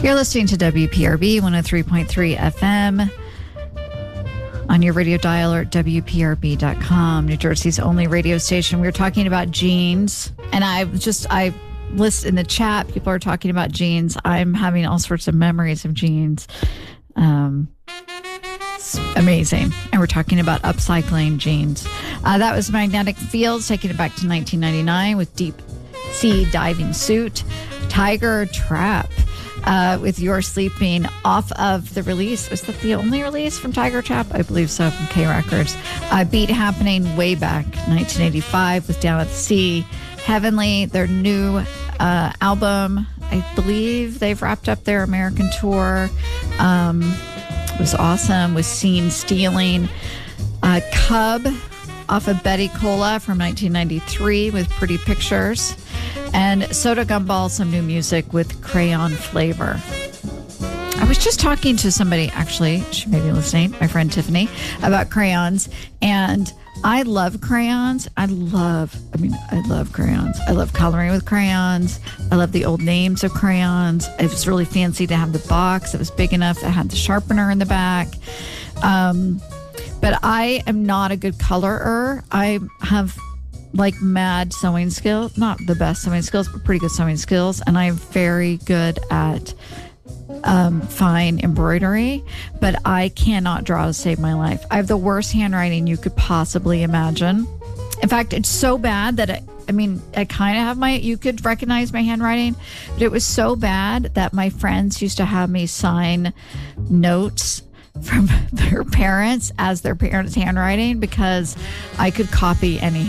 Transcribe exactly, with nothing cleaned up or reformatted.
You're listening to W P R B one oh three point three F M on your radio dial or at W P R B dot com, New Jersey's only radio station. We were talking about jeans, and I just, I list in the chat, people are talking about jeans. I'm having all sorts of memories of jeans. Um, it's amazing. And we're talking about upcycling jeans. Uh, that was Magnetic Fields, taking it back to nineteen ninety-nine with Deep Sea Diving Suit. Tiger Trap. Uh, with You're Sleeping off of the release. Was that the only release from Tiger Trap? I believe so, from K Records. Uh, Beat Happening way back, nineteen eighty-five, with Down at the Sea. Heavenly, their new uh, album. I believe they've wrapped up their American tour. Um, it was awesome with Scene Stealing. Uh, Cub off of Betty Cola from nineteen ninety-three with Pretty Pictures. And Soda Gumball, some new music with Crayon Flavor. I was just talking to somebody, actually, she may be listening, my friend Tiffany, about crayons. And I love crayons. I love, I mean, I love crayons. I love coloring with crayons. I love the old names of crayons. It was really fancy to have the box that was big enough that had the sharpener in the back. Um, but I am not a good colorer. I have like mad sewing skills, not the best sewing skills, but pretty good sewing skills. And I'm very good at um, fine embroidery, but I cannot draw to save my life. I have the worst handwriting you could possibly imagine. In fact, it's so bad that I, I mean, I kind of have my, you could recognize my handwriting, but it was so bad that my friends used to have me sign notes from their parents as their parents' handwriting because I could copy any